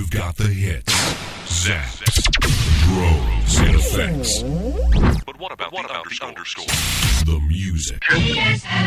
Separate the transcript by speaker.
Speaker 1: We've got the hits, zaps, drones, and effects.
Speaker 2: But what about the underscore?
Speaker 1: The music.